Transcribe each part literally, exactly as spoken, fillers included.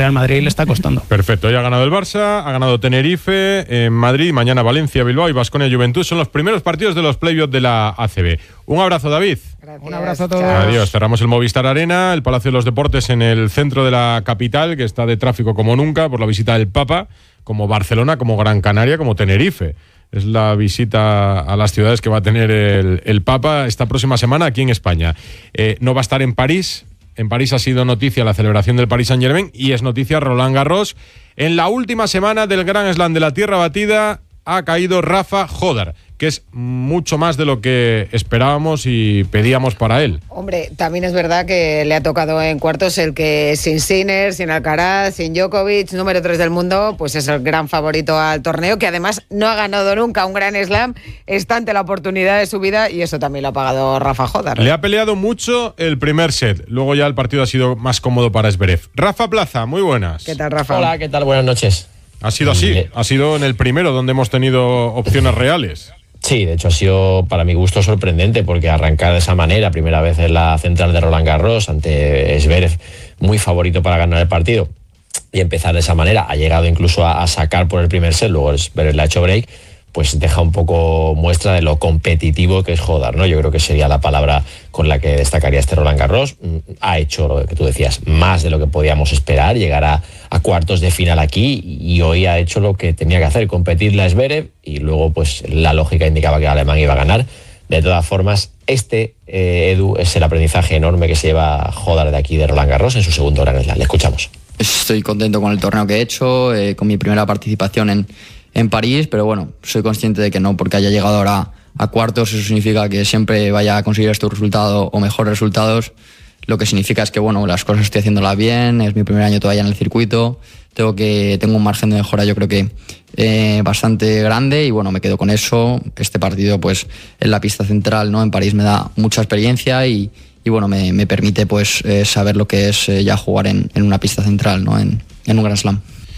Real Madrid le está costando. Perfecto, hoy ha ganado el Barça, ha ganado Tenerife, en Madrid, mañana Valencia, Bilbao y Baskonia Juventud. Son los primeros partidos de los playoffs de la A C B. Un abrazo, David. Gracias. Un abrazo a todos. Adiós. Cerramos el Movistar Arena, el Palacio de los Deportes en el centro de la capital, que está de tráfico como nunca por la visita del Papa, como Barcelona, como Gran Canaria, como Tenerife. Es la visita a las ciudades que va a tener el, el Papa esta próxima semana aquí en España. Eh, no va a estar en París. En París ha sido noticia la celebración del Paris Saint-Germain y es noticia Roland Garros. En la última semana del Grand Slam de la Tierra Batida ha caído Rafa Jodar, que es mucho más de lo que esperábamos y pedíamos para él. Hombre, también es verdad que le ha tocado en cuartos el que sin Sinner, sin Alcaraz, sin Djokovic, número tres del mundo, pues es el gran favorito al torneo, que además no ha ganado nunca un Grand Slam, está ante la oportunidad de su vida y eso también lo ha pagado Rafa Jodar. Le ha peleado mucho el primer set, luego ya el partido ha sido más cómodo para Zverev. Rafa Plaza, muy buenas. ¿Qué tal, Rafa? Hola, ¿qué tal? Buenas noches. Ha sido así, ha sido en el primero donde hemos tenido opciones reales. Sí, de hecho ha sido para mi gusto sorprendente porque arrancar de esa manera, primera vez en la central de Roland Garros ante Zverev, muy favorito para ganar el partido, y empezar de esa manera, ha llegado incluso a, a sacar por el primer set, luego Zverev le ha hecho break, pues deja un poco muestra de lo competitivo que es Jodar, ¿no? Yo creo que sería la palabra con la que destacaría este Roland Garros. Ha hecho lo que tú decías, más de lo que podíamos esperar, llegar a, a cuartos de final aquí, y hoy ha hecho lo que tenía que hacer, competirle a Zverev, y luego pues la lógica indicaba que el alemán iba a ganar. De todas formas, este, eh, Edu, es el aprendizaje enorme que se lleva Jodar de aquí de Roland Garros en su segundo Grand Slam. Le escuchamos. Estoy contento con el torneo que he hecho, eh, con mi primera participación en en París, pero bueno, soy consciente de que no porque haya llegado ahora a cuartos, eso significa que siempre vaya a conseguir estos resultados o mejores resultados. Lo que significa es que bueno, las cosas estoy haciéndolas bien, es mi primer año todavía en el circuito, tengo que tengo un margen de mejora yo creo que eh, bastante grande, y bueno, me quedo con eso. Este partido pues en la pista central, ¿no?, en París me da mucha experiencia y, y bueno, me, me permite pues eh, saber lo que es eh, ya jugar en, en una pista central, ¿no?, en, en un Grand Slam.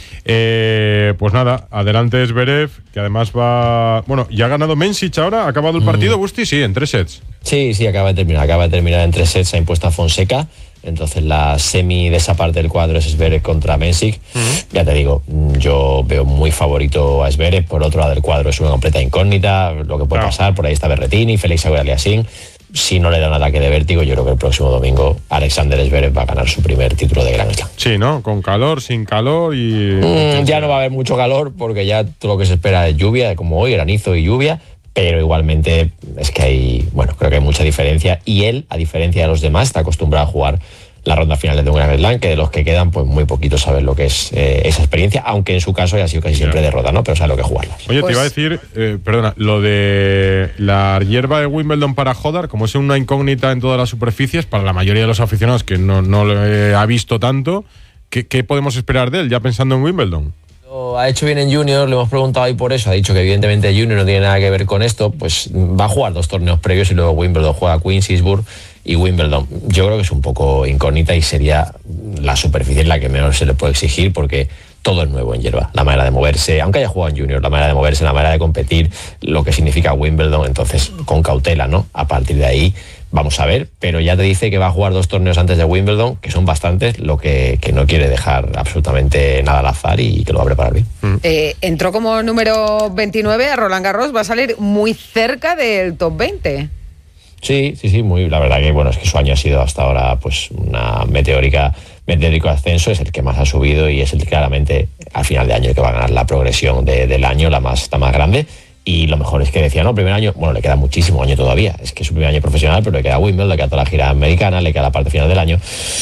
Eh, pues nada, adelante Zverev, que además va... Bueno, ¿ya ha ganado Mensich ahora? ¿Ha acabado el partido, Busti? Sí, en tres sets. Sí, sí, acaba de terminar. Acaba de terminar en tres sets, ha impuesto a Fonseca. Entonces la semi de esa parte del cuadro es Zverev contra Mensich. Uh-huh. Ya te digo, yo veo muy favorito a Zverev. Por otro lado del cuadro es una completa incógnita, lo que puede claro. pasar. Por ahí está Berrettini, Félix Auger-Aliassime. Si no le da un ataque de vértigo, yo creo que el próximo domingo Alexander Zverev va a ganar su primer título de Grand Slam. Sí, ¿no? Con calor, sin calor y... Mm, ya no va a haber mucho calor porque ya todo lo que se espera es lluvia, como hoy, granizo y lluvia, pero igualmente es que hay, bueno, creo que hay mucha diferencia, y él, a diferencia de los demás, está acostumbrado a jugar la ronda final de un Grand Slam, que de los que quedan, pues muy poquitos saben lo que es eh, esa experiencia, aunque en su caso haya sido casi siempre derrota, ¿no? Pero sabe lo que es jugarlas. Oye, pues... te iba a decir, eh, perdona, lo de la hierba de Wimbledon para Jodar, como es una incógnita en todas las superficies, para la mayoría de los aficionados que no, no lo eh, ha visto tanto, ¿qué, ¿qué podemos esperar de él, ya pensando en Wimbledon? Ha hecho bien en Junior, le hemos preguntado ahí por eso, ha dicho que evidentemente Junior no tiene nada que ver con esto, pues va a jugar dos torneos previos y luego Wimbledon, juega Queens, Eastbourne y Wimbledon. Yo creo que es un poco incógnita y sería la superficie en la que menos se le puede exigir, porque todo es nuevo en hierba, la manera de moverse, aunque haya jugado en Junior, la manera de moverse, la manera de competir, lo que significa Wimbledon, entonces con cautela, ¿no? A partir de ahí vamos a ver, pero ya te dice que va a jugar dos torneos antes de Wimbledon, que son bastantes, lo que, que no quiere dejar absolutamente nada al azar y que lo va a preparar bien. Mm. Eh, entró como número veintinueve a Roland Garros, va a salir muy cerca del top veinte. Sí, sí, sí, muy, la verdad que bueno, es que su año ha sido hasta ahora pues una meteórica, meteórico ascenso, es el que más ha subido y es el claramente al final de año el que va a ganar la progresión de, del año, la más, la más grande. Y lo mejor es que decía, no, primer año, bueno, le queda muchísimo año todavía, es que es su primer año profesional, pero le queda Wimbledon, le queda toda la gira americana, le queda la parte final del año,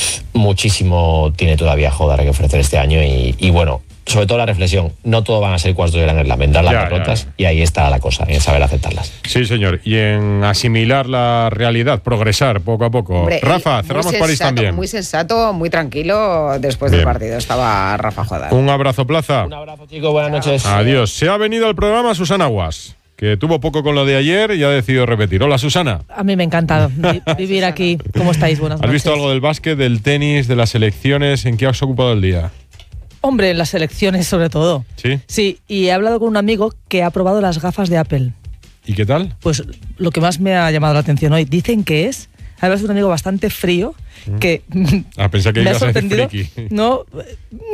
muchísimo tiene todavía Jodar que ofrecer este año y, y bueno, sobre todo la reflexión, no todo van a ser cuartos de Grand Slam, vendrán las ya, derrotas ya, ya. Y ahí está la cosa, en saber aceptarlas. Sí, señor, y en asimilar la realidad, progresar poco a poco. Hombre, Rafa, cerramos sensato, París también. Muy sensato, muy tranquilo después Bien. del partido, estaba Rafa Jodar. Un abrazo, Plaza. Un abrazo, chicos, buenas Chao. noches. Adiós. Se ha venido al programa Susana Guas, que tuvo poco con lo de ayer y ha decidido repetir. Hola, Susana. A mí me ha encantado vivir aquí. ¿Cómo estáis? Buenas noches. ¿Has visto algo del básquet, del tenis, de las elecciones? ¿En qué has ocupado el día? Hombre, en las elecciones sobre todo. ¿Sí? Sí, y he hablado con un amigo que ha probado las gafas de Apple. ¿Y qué tal? Pues lo que más me ha llamado la atención hoy, dicen que es, además de un amigo bastante frío, que ah, pensé que me ibas ha sorprendido. A decir friki. No...